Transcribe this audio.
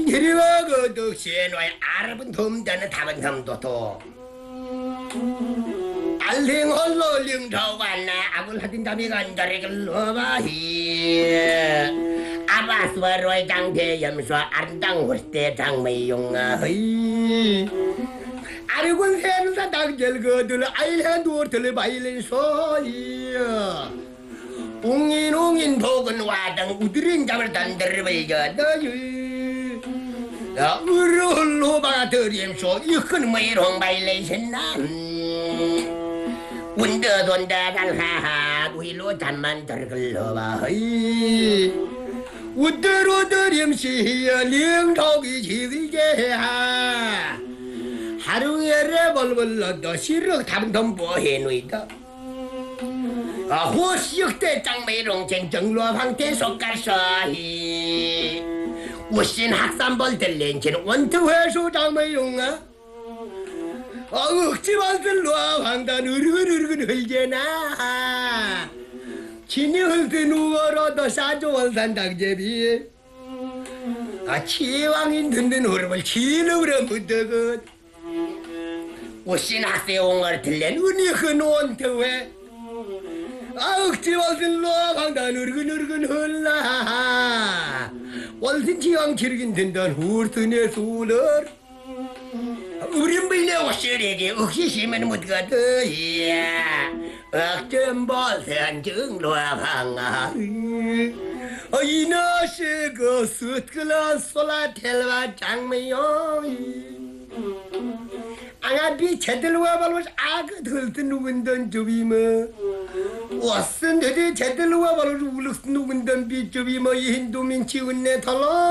데리와 그 덕시에노의 아랍은 덤다는 답은 덤도도 알링 홀로 링저와나 아굴 하딘 담이 간다리글 로바히 아바스와로의 장대 염소 아름당 홀대 장매용아 허이 아르군 세누사 당절 거들 아일한 두어들 바일린 소이 웅인 복은 와당 우드린 잠을 단들 벌겨더유 으르홀로 바드림소 이큰 뭐이롱 바일레이신나 운더돈다 달하하 우일로 잠만 들글러봐 허이 우드로 드림시여 링덕이 지기게하 하루에레 벌벌러도 시르 담덤 보해누이다 호시역대 장매롱 쟁정로 황태 속가서히 우신 학산벌 들렌치는 원투회수 장매용아 억지만들로 황단 으르르르 흘제나 친이 흘드 누워로도 사조원산 당제비 치왕인 듣는 흐름을 치르으려 묻더군 우신 학세옹을 들렌 은이 흔원트회 억지만들로 황단 으르근 흘라 원신 치왕 치르긴 든던 후르트네 술을 우린 빌려 오시래게 억시시면 못가더야 억전보선 증로방아 이너시 그 숫글런 솔라텔와 장매용이 아가비 제들와 발로 아그 들든 누군던 주비뭐 왔은 데디 제들와 발로 울럭 누군던 비주비뭐 이 힌두민 치운네 털로